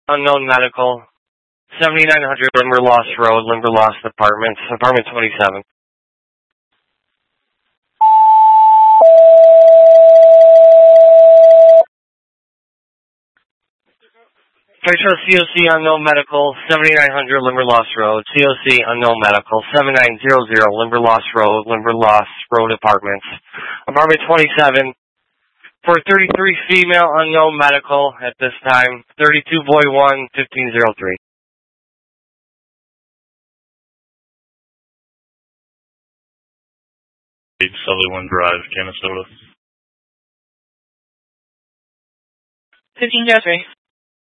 Unknown Medical, 7900 Limberlost Road, Limberlost Apartments, apartment 27. Picture COC Unknown Medical, 7900 Limberlost Road, COC Unknown Medical, 7900 Limberlost Road, Limberlost Road Apartments, apartment 27. For 33 female Unknown Medical at this time, 32 Boy 1, 1503. Sutherland Drive, Canastota. 1503.